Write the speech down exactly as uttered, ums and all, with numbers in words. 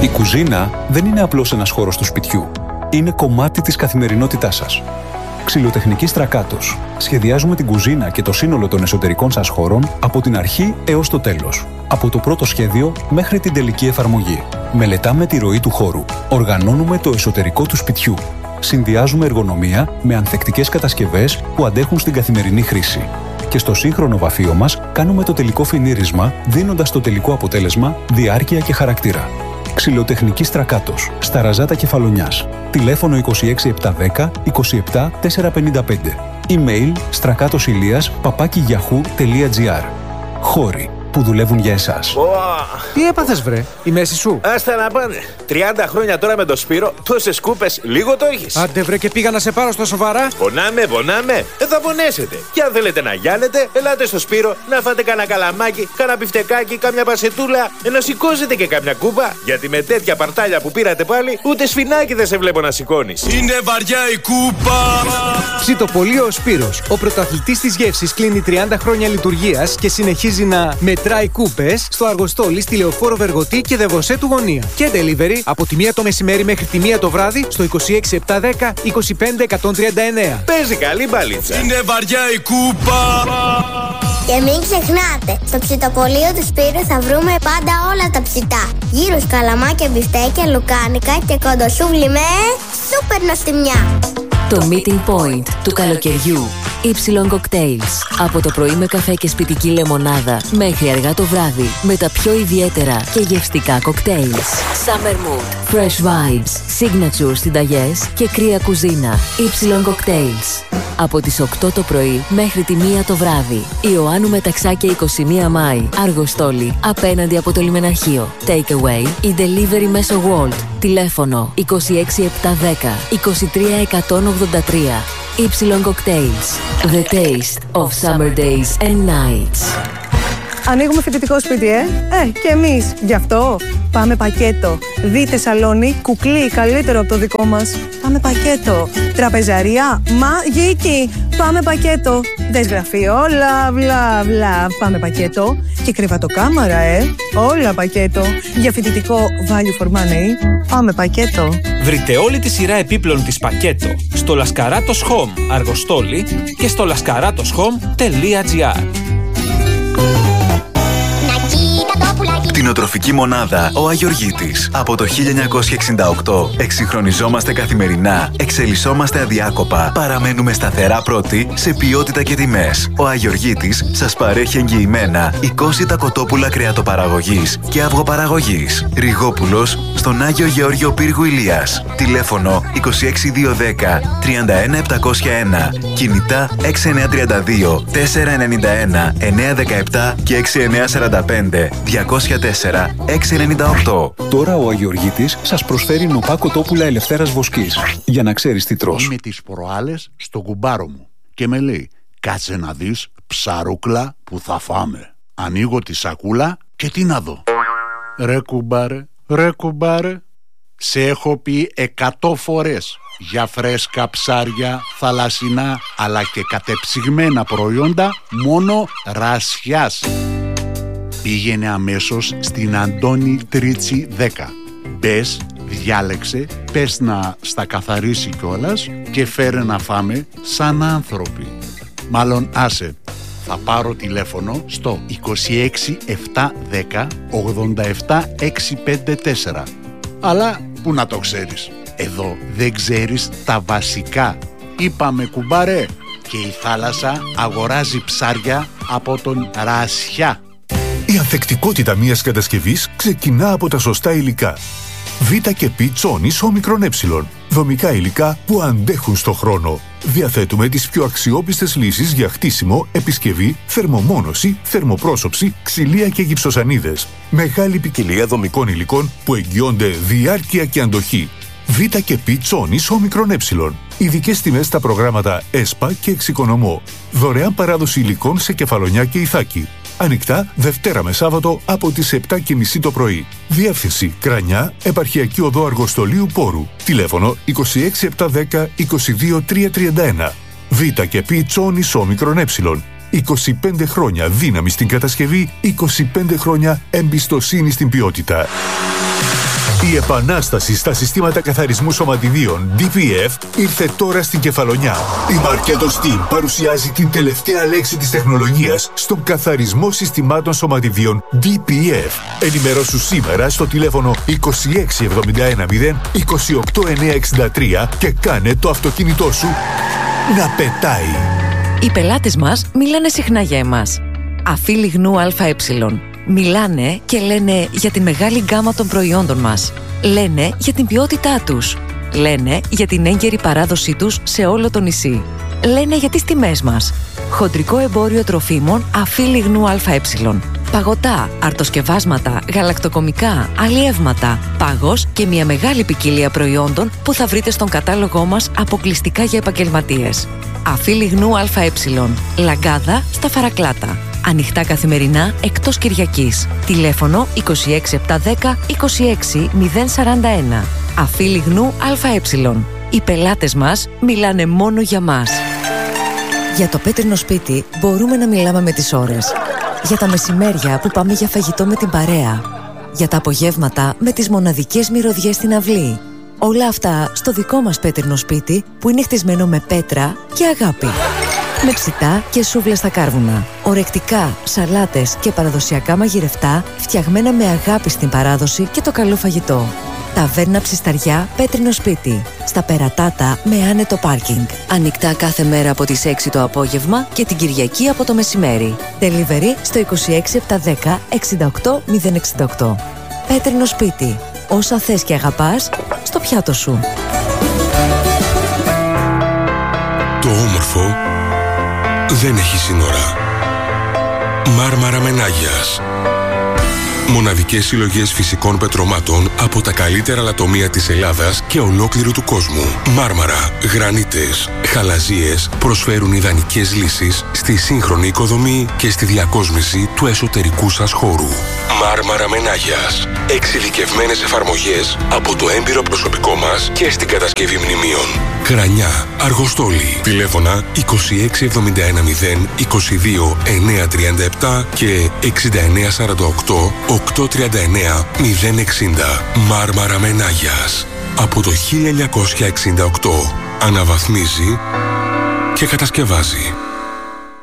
Η κουζίνα δεν είναι απλώς ένας χώρος του σπιτιού. Είναι κομμάτι της καθημερινότητάς σας. Ξυλοτεχνική Στρακάτος. Σχεδιάζουμε την κουζίνα και το σύνολο των εσωτερικών σας χώρων από την αρχή έως το τέλος. Από το πρώτο σχέδιο μέχρι την τελική εφαρμογή. Μελετάμε τη ροή του χώρου. Οργανώνουμε το εσωτερικό του σπιτιού. Συνδυάζουμε εργονομία με ανθεκτικές κατασκευές που αντέχουν στην καθημερινή χρήση. Και στο σύγχρονο βαφείο μας κάνουμε το τελικό φινίρισμα, δίνοντας το τελικό αποτέλεσμα διάρκεια και χαρακτήρα. Ξυλοτεχνική Στρακάτος, στα Ραζάτα Κεφαλονιάς. Τηλέφωνο είκοσι έξι επτακόσια δέκα είκοσι επτά τετρακόσια πενήντα πέντε. Email στρακάτοσηλίας παπάκι yahoo τελεία gr. Χώροι που δουλεύουν για εσάς. Oh. Τι έπαθες βρε, η μέση σου? Άστα να πάνε. τριάντα χρόνια τώρα με το Σπύρο, τόσες κούπες, λίγο το έχεις. Άντε βρε και πήγα να σε πάρω στα σοβαρά. Πονάμε, πονάμε. Δεν θα πονέσετε. Και αν θέλετε να γιάνετε, ελάτε στο Σπύρο να φάτε κανένα καλαμάκι, κανένα μπιφτεκάκι, κάμια πασετούλα, να σηκώσετε και κάμια κούπα. Γιατί με τέτοια παρτάλια που πήρατε πάλι, ούτε σφινάκι δεν σε βλέπω να σηκώνεις. Είναι βαριά η κούπα. Ψητοπολείο ο Σπύρος, ο πρωταθλητής της γεύσης, κλείνει τριάντα χρόνια λειτουργίας και συνεχίζει να μετράει κούπες στο Αργοστόλι, στη Λεωφόρο Βεργοτή και Δεβοσέ του Γωνία. Και delivery από τη μία το μεσημέρι μέχρι τη μία το βράδυ στο είκοσι έξι επτακόσια δέκα είκοσι πέντε εκατόν τριάντα εννέα. Παίζει καλή μπαλίτσα. Είναι βαριά η κούπα. Και μην ξεχνάτε, στο ψητοπολείο του Σπύρου θα βρούμε πάντα όλα τα ψητά. Γύρους, καλαμάκια, μπιφτέκια, λουκάνικα και κοντοσούβλι με σούπερ νοστιμιά. Το meeting point του καλοκαιριού. Y Cocktails. Από το πρωί με καφέ και σπιτική λεμονάδα μέχρι αργά το βράδυ με τα πιο ιδιαίτερα και γευστικά cocktails. Summer Mood, Fresh Vibes, Signature συνταγές και κρύα κουζίνα. Y Cocktails. Από τις οκτώ το πρωί μέχρι τη μία το βράδυ. Ιωάννου Μεταξάκια είκοσι μία Μάη. Αργοστόλι, απέναντι από το λιμεναρχείο. Take away ή delivery μέσω Wolt. Τηλέφωνο είκοσι έξι επτακόσια δέκα είκοσι τρία εκατόν ογδόντα τρία. Y Cocktails. The taste of summer days and nights. Ανοίγουμε φοιτητικό σπίτι, ε! Ε, και εμείς. Γι' αυτό πάμε πακέτο. Δείτε σαλόνι, κουκλί, καλύτερο από το δικό μας. Πάμε πακέτο. Τραπεζαρία, μαγική. Πάμε πακέτο. Δες γραφείο, όλα, βλα, βλα. Πάμε πακέτο. Και κρεβατοκάμαρα, ε! Όλα πακέτο. Για φοιτητικό value for money. Πάμε πακέτο. Βρείτε όλη τη σειρά επίπλων της πακέτο στο Λασκαράτος Home Αργοστόλι και στο λασκαράτοσχομ τελεία gr. Κτηνοτροφική μονάδα ο Αγιοργίτης. Από το χίλια εννιακόσια εξήντα οκτώ εξυγχρονιζόμαστε καθημερινά, εξελισσόμαστε αδιάκοπα, παραμένουμε σταθερά πρώτοι σε ποιότητα και τιμές. Ο Αγιοργίτης σας παρέχει εγγυημένα είκοσι κοτόπουλα κρεατοπαραγωγής και αυγοπαραγωγής. Ριγόπουλος στον Άγιο Γεώργιο Πύργου Ηλίας. Τηλέφωνο είκοσι έξι διακόσια δέκα τριάντα ένα επτακόσια ένα. Κινητά έξι εννιά τρία δύο τέσσερα εννιά ένα εννιά δεκαεπτά και έξι εννιά σαράντα πέντε διακόσια τέσσερα έξι εννιά οκτώ. Τώρα ο Αγιοργίτης σας προσφέρει νοπά κοτόπουλα ελευθέρας βοσκής. Για να ξέρεις τι τρως. Είμαι τις προάλλες στον κουμπάρο μου και με λέει κάτσε να δεις ψαρούκλα που θα φάμε. Ανοίγω τη σακούλα και τι να δω. Ρε κουμπάρε, ρε κουμπάρε, σε έχω πει εκατό φορές για φρέσκα ψάρια, θαλασσινά αλλά και κατεψυγμένα προϊόντα μόνο Ρασιάς. Πήγαινε αμέσως στην Αντώνη Τρίτσι δέκα. Μπες, διάλεξε, πες να στα καθαρίσει κιόλας και φέρε να φάμε σαν άνθρωποι. Μάλλον άσε, θα πάρω τηλέφωνο στο είκοσι έξι επτακόσια δέκα ογδόντα επτά εξακόσια πενήντα τέσσερα. Αλλά που να το ξέρεις, εδώ δεν ξέρεις τα βασικά. Είπαμε κουμπάρε, και η θάλασσα αγοράζει ψάρια από τον Ρασιά. Η ανθεκτικότητα μιας κατασκευής ξεκινά από τα σωστά υλικά. Β και Π τσόνης όμικρον ε. Δομικά υλικά που αντέχουν στο χρόνο. Διαθέτουμε τις πιο αξιόπιστες λύσεις για χτίσιμο, επισκευή, θερμομόνωση, θερμοπρόσωψη, ξυλία και γυψοσανίδες. Μεγάλη ποικιλία δομικών υλικών που εγγυώνται διάρκεια και αντοχή. Β και Π τσόνης όμικρον ε. Ειδικές τιμές στα προγράμματα ΕΣΠΑ και Εξοικονομώ. Δωρεάν παράδοση υλικών σε Κεφαλονιά και Ιθάκη. Ανοιχτά Δευτέρα με Σάββατο από τις επτά και μισή το πρωί. Διεύθυνση Κρανιά, Επαρχιακή Οδό Αργοστολίου Πόρου. Τηλέφωνο είκοσι έξι επτακόσια δέκα είκοσι δύο τριακόσια τριάντα ένα. Β και Π τσόνης όμικρον ε. είκοσι πέντε χρόνια δύναμη στην κατασκευή, είκοσι πέντε χρόνια εμπιστοσύνη στην ποιότητα. Η επανάσταση στα συστήματα καθαρισμού σωματιδίων ντι πι εφ ήρθε τώρα στην Κεφαλονιά. Η Marketo Steam παρουσιάζει την τελευταία λέξη της τεχνολογίας στον καθαρισμό συστημάτων σωματιδίων ντι πι εφ. Ενημερώσου σήμερα στο τηλέφωνο είκοσι έξι εβδομήντα ένα μηδέν είκοσι οκτώ εννιακόσια εξήντα τρία και κάνε το αυτοκίνητό σου να πετάει. Οι πελάτες μας μιλάνε συχνά για εμάς. Αφή λιγνού ΑΕ. Μιλάνε και λένε για τη μεγάλη γκάμα των προϊόντων μας. Λένε για την ποιότητά τους. Λένε για την έγκαιρη παράδοσή τους σε όλο το νησί. Λένε για τις τιμές μας. Χοντρικό εμπόριο τροφίμων Αφή λιγνού ΑΕ. Παγωτά, αρτοσκευάσματα, γαλακτοκομικά, αλλιεύματα, πάγος και μια μεγάλη ποικιλία προϊόντων που θα βρείτε στον κατάλογό μας αποκλειστικά για επαγγελματίες. Αφή λιγνού ΑΕ. Λαγκάδα στα Φαρακλάτα. Ανοιχτά καθημερινά εκτός Κυριακής. Τηλέφωνο είκοσι έξι επτακόσια δέκα είκοσι έξι μηδέν σαράντα ένα. Αφή λιγνού ΑΕ. Οι πελάτες μας μιλάνε μόνο για μας. Για το πέτρινο σπίτι μπορούμε να μιλάμε με τις ώρες. Για τα μεσημέρια που πάμε για φαγητό με την παρέα. Για τα απογεύματα με τις μοναδικές μυρωδιές στην αυλή. Όλα αυτά στο δικό μας πέτρινο σπίτι που είναι χτισμένο με πέτρα και αγάπη. Με ψητά και σούβλες στα κάρβουνα. Ορεκτικά, σαλάτες και παραδοσιακά μαγειρευτά φτιαγμένα με αγάπη στην παράδοση και το καλό φαγητό. Ταβέρνα Ψισταριά, πέτρινο σπίτι. Στα Περατάτα με άνετο πάρκινγκ. Ανοιχτά κάθε μέρα από τις έξι το απόγευμα και την Κυριακή από το μεσημέρι. Delivery στο είκοσι έξι επτακόσια δέκα εξήντα οκτώ μηδέν εξήντα οκτώ. Πέτρινο σπίτι. Όσα θες και αγαπάς, στο πιάτο σου. Το όμορφο δεν έχει σύνορα. Μάρμαρα Μενάγιας. Μοναδικές συλλογές φυσικών πετρωμάτων από τα καλύτερα λατομεία της Ελλάδας και ολόκληρου του κόσμου. Μάρμαρα, γρανίτες, χαλαζίες προσφέρουν ιδανικές λύσεις στη σύγχρονη οικοδομή και στη διακόσμηση του εσωτερικού σας χώρου. Μάρμαρα Μενάγιας. Εξειδικευμένες εφαρμογές από το έμπειρο προσωπικό μας και στην κατασκευή μνημείων. Κρανιά, Αργοστόλη. Τηλέφωνα είκοσι έξι εβδομήντα ένα μηδέν είκοσι δύο εννιακόσια τριάντα επτά και εξήντα εννέα σαράντα οκτώ οκτακόσια τριάντα εννέα μηδέν εξήντα. Μάρμαρα Μενάγιας. Από το χίλια εννιακόσια εξήντα οκτώ αναβαθμίζει και κατασκευάζει.